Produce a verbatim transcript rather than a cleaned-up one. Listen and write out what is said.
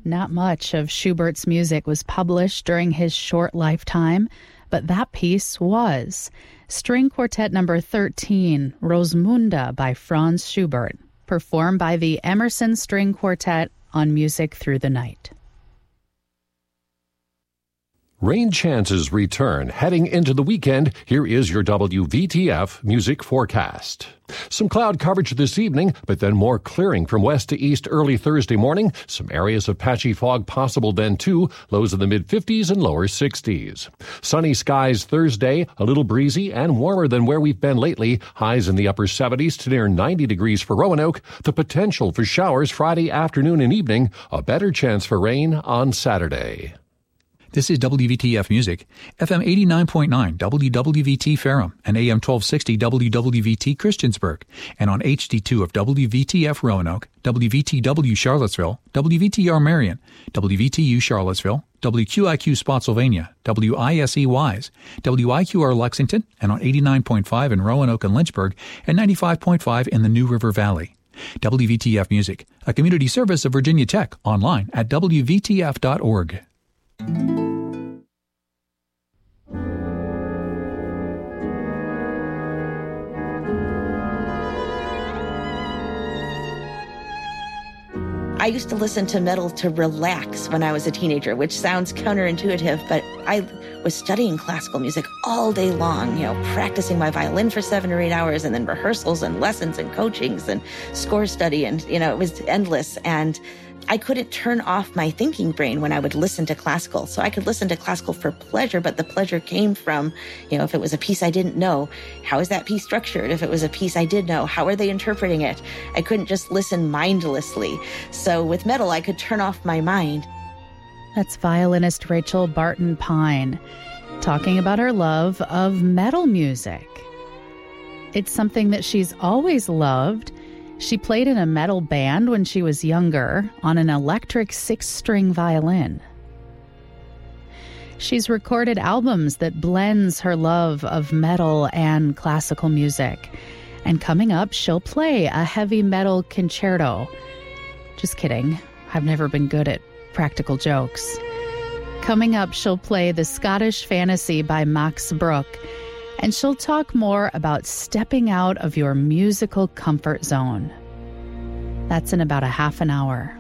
Not much of Schubert's music was published during his short lifetime, but that piece was. String Quartet number thirteen, Rosamunde by Franz Schubert, performed by the Emerson String Quartet on Music Through the Night. Rain chances return. Heading into the weekend, here is your W V T F music forecast. Some cloud coverage this evening, but then more clearing from west to east early Thursday morning. Some areas of patchy fog possible then too. Lows in the mid-fifties and lower sixties. Sunny skies Thursday, a little breezy and warmer than where we've been lately. Highs in the upper seventies to near ninety degrees for Roanoke. The potential for showers Friday afternoon and evening. A better chance for rain on Saturday. This is W V T F Music, F M eighty-nine point nine W W V T Ferrum and A M twelve sixty W W V T Christiansburg, and on H D two of W V T F Roanoke, W V T W Charlottesville, W V T R Marion, W V T U Charlottesville, W Q I Q Spotsylvania, W I S E Wise, W I Q R Lexington, and on eighty-nine point five in Roanoke and Lynchburg, and ninety-five point five in the New River Valley. W V T F Music, a community service of Virginia Tech, online at W V T F dot org. I used to listen to metal to relax when I was a teenager, which sounds counterintuitive, but I was studying classical music all day long, you know, practicing my violin for seven or eight hours and then rehearsals and lessons and coachings and score study. And, you know, it was endless. And I couldn't turn off my thinking brain when I would listen to classical. So I could listen to classical for pleasure, but the pleasure came from, you know, if it was a piece I didn't know, how is that piece structured? If it was a piece I did know, how are they interpreting it? I couldn't just listen mindlessly. So with metal, I could turn off my mind. That's violinist Rachel Barton Pine talking about her love of metal music. It's something that she's always loved. She played in a metal band when she was younger on an electric six-string violin. She's recorded albums that blends her love of metal and classical music. And coming up, she'll play a heavy metal concerto. Just kidding. I've never been good at practical jokes. Coming up, she'll play The Scottish Fantasy by Max Bruch. And she'll talk more about stepping out of your musical comfort zone. That's in about a half an hour.